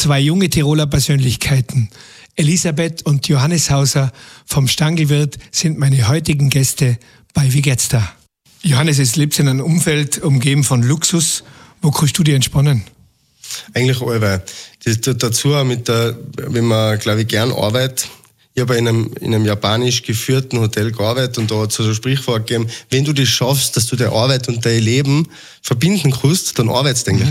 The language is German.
Zwei junge Tiroler Persönlichkeiten, Elisabeth und Johannes Hauser vom Stangelwirt, sind meine heutigen Gäste bei Wie geht's da? Johannes, jetzt lebst du in einem Umfeld umgeben von Luxus. Wo kannst du dich entspannen? Eigentlich allweil. Dazu auch wenn man, glaube ich, gern arbeitet. Ich habe in einem japanisch geführten Hotel gearbeitet und da hat es so ein Sprichwort gegeben, wenn du das schaffst, dass du deine Arbeit und dein Leben verbinden kannst, dann arbeitest du eigentlich